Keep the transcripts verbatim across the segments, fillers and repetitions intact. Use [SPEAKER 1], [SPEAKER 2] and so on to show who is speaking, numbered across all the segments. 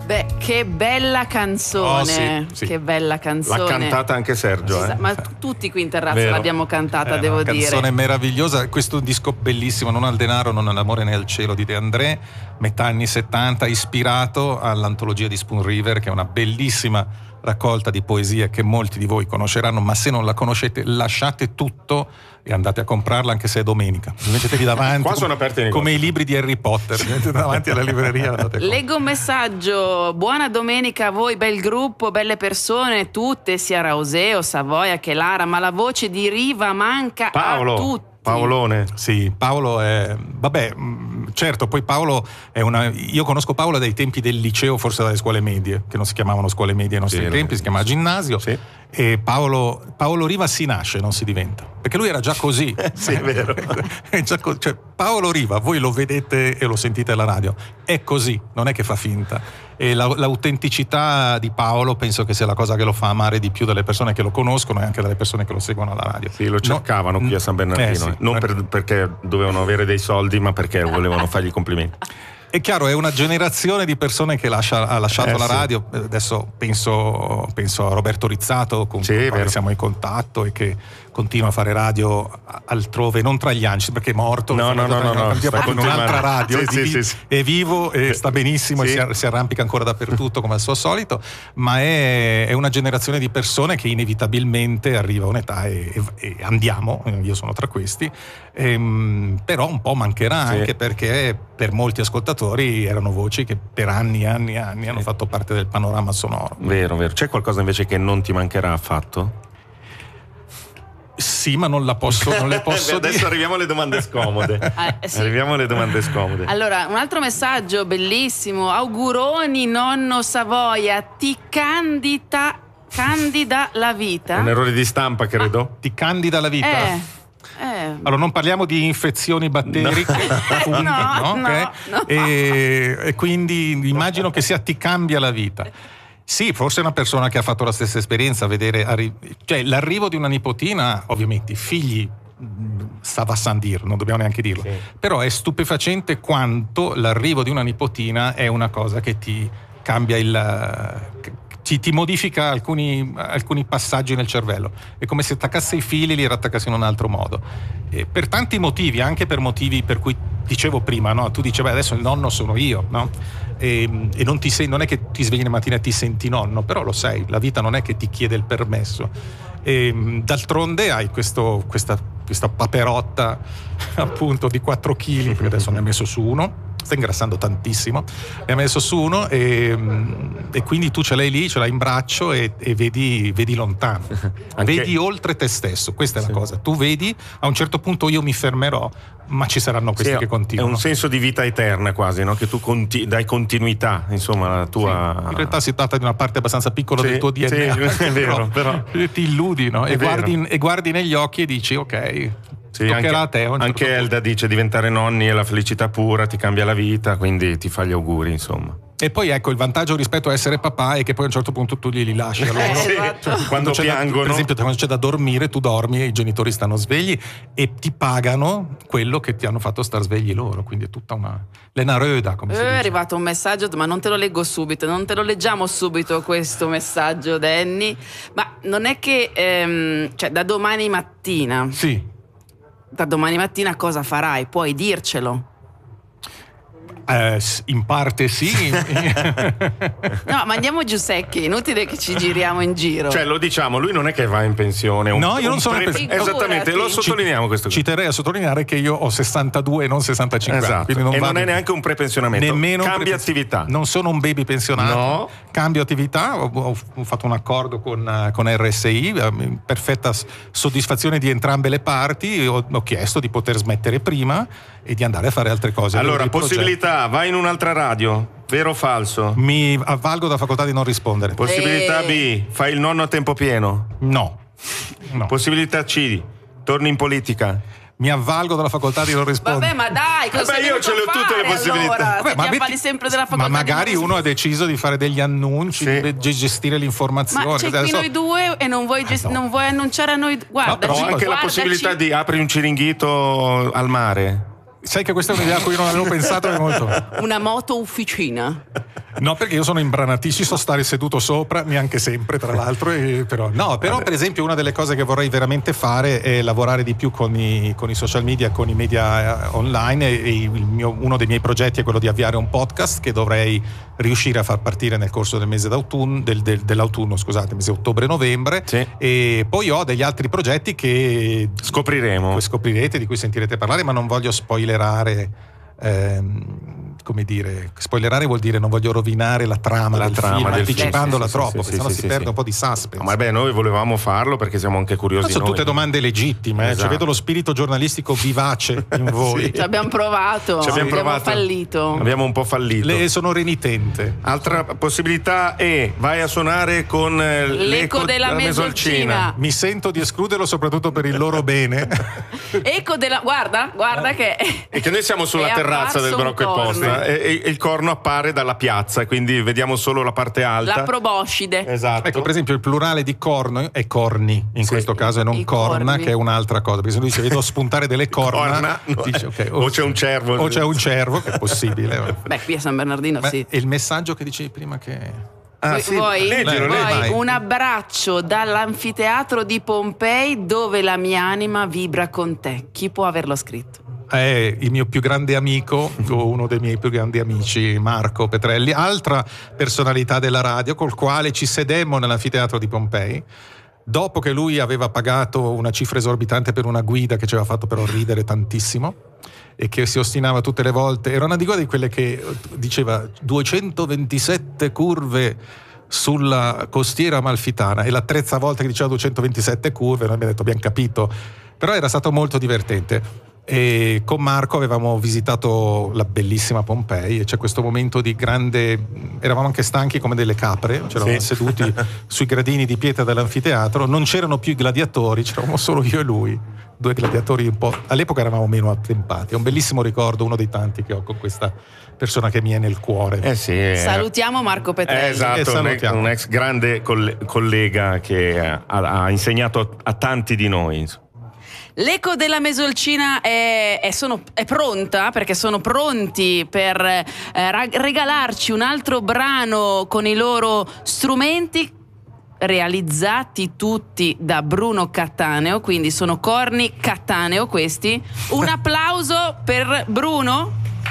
[SPEAKER 1] Beh, che bella canzone,
[SPEAKER 2] oh, sì, sì.
[SPEAKER 1] Che bella canzone.
[SPEAKER 3] L'ha cantata anche Sergio, eh?
[SPEAKER 1] Ma t- tutti qui in terrazza
[SPEAKER 2] Vero.
[SPEAKER 1] l'abbiamo cantata,
[SPEAKER 2] È
[SPEAKER 1] devo
[SPEAKER 2] una
[SPEAKER 1] dire.
[SPEAKER 2] canzone meravigliosa, questo disco bellissimo, Non al denaro, non all'amore né al cielo, di De André, metà anni settanta, ispirato all'antologia di Spoon River, che è una bellissima raccolta di poesie che molti di voi conosceranno, ma se non la conoscete lasciate tutto e andate a comprarla, anche se è domenica. Mettetevi davanti.
[SPEAKER 3] Qua sono aperti i negozi.
[SPEAKER 2] Come i libri di Harry Potter, mettete davanti alla libreria. Andate a
[SPEAKER 1] Leggo un messaggio: buona domenica a voi, bel gruppo, belle persone tutte, sia Rauseo, Savoia che Lara, ma la voce di Riva manca
[SPEAKER 3] Paolo.
[SPEAKER 1] a tutti.
[SPEAKER 3] Paolone.
[SPEAKER 2] Sì, Paolo è, vabbè, certo, poi Paolo è una, io conosco Paolo dai tempi del liceo, forse dalle scuole medie, che non si chiamavano scuole medie ai nostri
[SPEAKER 3] sì,
[SPEAKER 2] tempi, si chiamava ginnasio.
[SPEAKER 3] Sì.
[SPEAKER 2] E Paolo, Paolo Riva si nasce, non si diventa, perché lui era già così.
[SPEAKER 3] Sì, è vero.
[SPEAKER 2] È già co- cioè, Paolo Riva, voi lo vedete e lo sentite alla radio, è così, non è che fa finta. E la, l'autenticità di Paolo penso che sia la cosa che lo fa amare di più dalle persone che lo conoscono e anche dalle persone che lo seguono alla radio.
[SPEAKER 3] Sì, lo cercavano
[SPEAKER 2] no,
[SPEAKER 3] qui a San Bernardino,
[SPEAKER 2] eh, sì,
[SPEAKER 3] eh. non per, perché dovevano avere dei soldi, ma perché volevano fargli complimenti.
[SPEAKER 2] È chiaro, è una generazione di persone che lascia, ha lasciato
[SPEAKER 3] eh,
[SPEAKER 2] la
[SPEAKER 3] sì.
[SPEAKER 2] radio. Adesso penso, penso a Roberto Rizzato, con
[SPEAKER 3] sì,
[SPEAKER 2] il quale siamo in contatto e che continua a fare radio altrove, non tra gli anci, perché è morto.
[SPEAKER 3] No, no, no, no, no,
[SPEAKER 2] in un'altra radio,
[SPEAKER 3] sì,
[SPEAKER 2] è,
[SPEAKER 3] sì,
[SPEAKER 2] vivo,
[SPEAKER 3] sì, sì.
[SPEAKER 2] è vivo e sta benissimo,
[SPEAKER 3] sì.
[SPEAKER 2] e si, si arrampica ancora dappertutto come al suo solito, ma è, è una generazione di persone che inevitabilmente arriva a un'età e, e, e andiamo, io sono tra questi, ehm, però un po' mancherà, sì. Anche perché per molti ascoltatori erano voci che per anni e anni e anni sì. hanno fatto parte del panorama sonoro.
[SPEAKER 3] Vero, vero. C'è qualcosa invece che non ti mancherà affatto?
[SPEAKER 2] Sì, ma non la posso, non le posso
[SPEAKER 3] Adesso
[SPEAKER 2] dire.
[SPEAKER 3] arriviamo alle domande scomode.
[SPEAKER 1] Eh, sì.
[SPEAKER 3] Arriviamo alle domande scomode.
[SPEAKER 1] Allora, un altro messaggio bellissimo. Auguroni, nonno Savoia, ti candida, candida la vita.
[SPEAKER 3] Un errore di stampa, credo.
[SPEAKER 2] Ah, ti candida la vita?
[SPEAKER 1] Eh. Eh.
[SPEAKER 2] Allora, non parliamo di infezioni batteriche, no, funghi,
[SPEAKER 1] no,
[SPEAKER 2] no?
[SPEAKER 1] no,
[SPEAKER 2] eh?
[SPEAKER 1] no.
[SPEAKER 2] E, e quindi immagino che sia ti cambia la vita. Sì, forse è una persona che ha fatto la stessa esperienza, vedere arri- cioè l'arrivo di una nipotina, ovviamente i figli ça va sans dire, non dobbiamo neanche dirlo, sì. Però è stupefacente quanto l'arrivo di una nipotina è una cosa che ti cambia il Ti, ti modifica alcuni, alcuni passaggi nel cervello. È come se attaccassi i fili e li rattaccassi in un altro modo. E per tanti motivi, anche per motivi per cui dicevo prima, no? Tu dicevi adesso il nonno sono io, no? E, e non, ti sei, non è che ti svegli la mattina e ti senti nonno, però lo sei, la vita non è che ti chiede il permesso. E, d'altronde hai questo, questa, questa paperotta appunto di quattro chili, perché adesso ne ha messo su uno. Sta ingrassando tantissimo, mi ha messo su uno e, e quindi tu ce l'hai lì, ce l'hai in braccio e, e vedi, vedi lontano,
[SPEAKER 3] Anche...
[SPEAKER 2] vedi oltre te stesso, questa è
[SPEAKER 3] sì.
[SPEAKER 2] la cosa, tu vedi, a un certo punto io mi fermerò, ma ci saranno questi
[SPEAKER 3] sì,
[SPEAKER 2] che continuano.
[SPEAKER 3] È un senso di vita eterna quasi, no? Che tu conti- dai continuità, insomma, alla tua...
[SPEAKER 2] Sì, in realtà si tratta di una parte abbastanza piccola
[SPEAKER 3] sì,
[SPEAKER 2] del tuo D N A,
[SPEAKER 3] sì, è vero, però,
[SPEAKER 2] però ti illudi, no? E guardi, e guardi negli occhi e dici ok,
[SPEAKER 3] sì, anche,
[SPEAKER 2] a te, certo
[SPEAKER 3] anche Elda dice diventare nonni è la felicità pura, ti cambia la vita, quindi ti fa gli auguri, insomma.
[SPEAKER 2] E poi ecco il vantaggio rispetto a essere papà è che poi a un certo punto tu glieli lasci a loro.
[SPEAKER 1] Eh,
[SPEAKER 3] sì,
[SPEAKER 1] esatto.
[SPEAKER 3] cioè, quando
[SPEAKER 2] c'è
[SPEAKER 3] piangono
[SPEAKER 2] da, per esempio quando c'è da dormire tu dormi e i genitori stanno svegli e ti pagano quello che ti hanno fatto star svegli loro, quindi è tutta una lena röda, come si dice.
[SPEAKER 1] È arrivato un messaggio, ma non te lo leggo subito, non te lo leggiamo subito questo messaggio, Danny, ma non è che ehm, cioè da domani mattina
[SPEAKER 2] sì
[SPEAKER 1] da domani mattina cosa farai? Puoi dircelo?
[SPEAKER 2] Eh, in parte sì.
[SPEAKER 1] No, ma andiamo giù secchi, inutile che ci giriamo in giro.
[SPEAKER 3] Cioè lo diciamo, lui non è che va in pensione, un,
[SPEAKER 2] no, io non sono
[SPEAKER 3] pre-
[SPEAKER 2] in pensione.
[SPEAKER 3] Esattamente, lo sottolineiamo
[SPEAKER 2] ci,
[SPEAKER 3] questo.
[SPEAKER 2] Ci terrei a sottolineare che io ho sessantadue e non sessantacinque
[SPEAKER 3] esatto.
[SPEAKER 2] anni, quindi non
[SPEAKER 3] e
[SPEAKER 2] vado
[SPEAKER 3] non è neanche un prepensionamento,
[SPEAKER 2] nemmeno
[SPEAKER 3] cambia
[SPEAKER 2] pre-
[SPEAKER 3] attività.
[SPEAKER 2] Non sono un baby pensionato,
[SPEAKER 3] no.
[SPEAKER 2] Cambio attività, ho, ho fatto un accordo con, con R S I, in perfetta soddisfazione di entrambe le parti, ho, ho chiesto di poter smettere prima e di andare a fare altre cose.
[SPEAKER 3] Allora, possibilità, vai in un'altra radio, vero o falso?
[SPEAKER 2] Mi avvalgo della facoltà di non rispondere.
[SPEAKER 3] Possibilità
[SPEAKER 1] E...
[SPEAKER 3] B, fai il nonno a tempo pieno?
[SPEAKER 2] No. no.
[SPEAKER 3] Possibilità C, torni in politica?
[SPEAKER 2] Mi avvalgo della facoltà di non rispondere.
[SPEAKER 1] Vabbè, ma dai, cosa
[SPEAKER 3] Vabbè, io ce le ho tutte
[SPEAKER 1] fare,
[SPEAKER 3] le possibilità.
[SPEAKER 1] Allora?
[SPEAKER 2] Vabbè,
[SPEAKER 1] Se
[SPEAKER 2] ma,
[SPEAKER 1] ti
[SPEAKER 2] metti,
[SPEAKER 1] avvali sempre della facoltà
[SPEAKER 2] ma magari
[SPEAKER 1] di non
[SPEAKER 2] uno ha deciso di fare degli annunci,
[SPEAKER 3] sì.
[SPEAKER 2] di gestire l'informazione.
[SPEAKER 1] Ma c'è qui
[SPEAKER 2] Adesso...
[SPEAKER 1] noi due e non vuoi, gest-
[SPEAKER 2] Ah, no.
[SPEAKER 1] non vuoi annunciare a noi. Guarda,
[SPEAKER 2] No, però
[SPEAKER 3] Ho anche la possibilità di apri un ciringhito al mare.
[SPEAKER 2] sai che questa è un'idea a cui non avevo pensato, è molto...
[SPEAKER 1] Una moto officina.
[SPEAKER 2] No, perché io sono imbranatissimo, so stare seduto sopra, neanche sempre tra l'altro, e, però no, però per esempio una delle cose che vorrei veramente fare è lavorare di più con i, con i social media, con i media online, e, e il mio, uno dei miei progetti è quello di avviare un podcast che dovrei riuscire a far partire nel corso del mese d'autunno, del, del, dell'autunno, scusate, mese ottobre-novembre,
[SPEAKER 3] sì.
[SPEAKER 2] E poi ho degli altri progetti che
[SPEAKER 3] scopriremo,
[SPEAKER 2] che scoprirete, di cui sentirete parlare, ma non voglio spoilerare. Ehm, come dire, spoilerare vuol dire non voglio rovinare la trama
[SPEAKER 3] la
[SPEAKER 2] del
[SPEAKER 3] trama
[SPEAKER 2] film
[SPEAKER 3] del
[SPEAKER 2] anticipandola
[SPEAKER 3] film.
[SPEAKER 2] troppo,
[SPEAKER 3] Sì, sì,
[SPEAKER 2] perché sennò
[SPEAKER 3] sì,
[SPEAKER 2] si
[SPEAKER 3] sì,
[SPEAKER 2] perde
[SPEAKER 3] sì.
[SPEAKER 2] un po' di suspense.
[SPEAKER 3] Ma beh, noi volevamo farlo perché siamo anche curiosi.
[SPEAKER 2] Ma sono
[SPEAKER 3] noi.
[SPEAKER 2] tutte domande legittime, eh?
[SPEAKER 3] Esatto.
[SPEAKER 2] Cioè, vedo lo spirito giornalistico vivace in voi.
[SPEAKER 3] Sì.
[SPEAKER 1] Ci abbiamo provato,
[SPEAKER 3] Ci abbiamo,
[SPEAKER 1] abbiamo
[SPEAKER 3] provato.
[SPEAKER 1] fallito.
[SPEAKER 3] Abbiamo un po' fallito.
[SPEAKER 2] Le, sono renitente.
[SPEAKER 3] Altra possibilità è vai a suonare con eh,
[SPEAKER 1] l'eco,
[SPEAKER 3] l'eco
[SPEAKER 1] della, della mesolcina.
[SPEAKER 2] Mi sento di escluderlo soprattutto per il loro bene.
[SPEAKER 1] Eco della, guarda, guarda che
[SPEAKER 3] e che noi siamo sulla
[SPEAKER 1] è
[SPEAKER 3] terrazza del
[SPEAKER 1] apparso un
[SPEAKER 3] Brocco e
[SPEAKER 1] corno.
[SPEAKER 3] Posta e, e, e il corno appare dalla piazza e quindi vediamo solo la parte alta.
[SPEAKER 1] La proboscide.
[SPEAKER 3] Esatto.
[SPEAKER 2] Ecco, per esempio il plurale di corno è corni in
[SPEAKER 3] Sì.
[SPEAKER 2] questo caso, e non
[SPEAKER 1] I
[SPEAKER 2] corna,
[SPEAKER 1] corni.
[SPEAKER 2] che è un'altra cosa, perché se lui dice vedo spuntare delle corna,
[SPEAKER 3] Corna, no,
[SPEAKER 2] dice,
[SPEAKER 3] eh.
[SPEAKER 2] okay,
[SPEAKER 3] o c'è un cervo.
[SPEAKER 2] o c'è un cervo, che è possibile.
[SPEAKER 1] Beh, qui a San Bernardino
[SPEAKER 2] Ma
[SPEAKER 1] sì.
[SPEAKER 2] è il messaggio che dicevi prima che...
[SPEAKER 3] Ah,
[SPEAKER 1] Vuoi-
[SPEAKER 3] sì.
[SPEAKER 1] vuoi?
[SPEAKER 3] Leggilo,
[SPEAKER 1] Vuoi
[SPEAKER 3] leggi.
[SPEAKER 2] vai.
[SPEAKER 1] un abbraccio dall'anfiteatro di Pompei dove la mia anima vibra con te. Chi può averlo scritto?
[SPEAKER 2] È il mio più grande amico, o uno dei miei più grandi amici, Marco Petrelli, altra personalità della radio, col quale ci sedemmo nell'anfiteatro di Pompei. Dopo che lui aveva pagato una cifra esorbitante per una guida che ci aveva fatto però ridere tantissimo e che si ostinava tutte le volte, era una di quelle di quelle che diceva duecentoventisette curve sulla costiera amalfitana, e la terza volta che diceva duecentoventisette curve noi abbiamo detto abbiamo capito, però era stato molto divertente. E con Marco avevamo visitato la bellissima Pompei e c'è questo momento di grande, eravamo anche stanchi come delle capre, c'eravamo
[SPEAKER 3] Sì.
[SPEAKER 2] seduti sui gradini di pietra dell'anfiteatro, non c'erano più i gladiatori, c'eravamo solo io e lui, due gladiatori un po', all'epoca eravamo meno attempati. È un bellissimo ricordo, uno dei tanti che ho con questa persona che mi è nel cuore.
[SPEAKER 3] Eh sì, eh.
[SPEAKER 1] Salutiamo Marco Petrelli.
[SPEAKER 3] Eh, esatto,
[SPEAKER 2] E
[SPEAKER 3] un ex,
[SPEAKER 2] salutiamo.
[SPEAKER 3] un ex grande coll- collega che ha, ha insegnato a, a tanti di noi, insomma.
[SPEAKER 1] L'eco della mesolcina è, è, sono, è pronta, perché sono pronti per eh, ra- regalarci un altro brano con i loro strumenti realizzati tutti da Bruno Cattaneo, quindi sono corni Cattaneo questi. Un applauso per Bruno.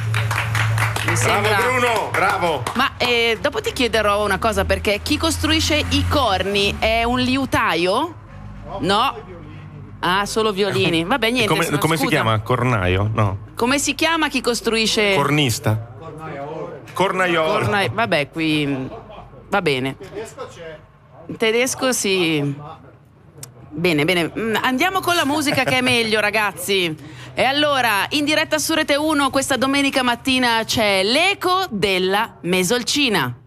[SPEAKER 1] Mi sembra...
[SPEAKER 3] Bravo Bruno, bravo!
[SPEAKER 1] Ma eh, dopo ti chiederò una cosa, perché chi costruisce i corni è un liutaio? No? Ah, solo violini. Vabbè, niente.
[SPEAKER 3] Come,
[SPEAKER 1] sono-
[SPEAKER 3] come si
[SPEAKER 1] scusa.
[SPEAKER 3] chiama? Cornaio? No.
[SPEAKER 1] Come si chiama chi costruisce?
[SPEAKER 3] Cornista? Cornaiolo.
[SPEAKER 1] Corna- Vabbè, qui va bene. In tedesco sì. Bene, bene. Mm, Andiamo con la musica che è meglio, ragazzi. E allora, in diretta su Rete uno questa domenica mattina c'è l'eco della mesolcina.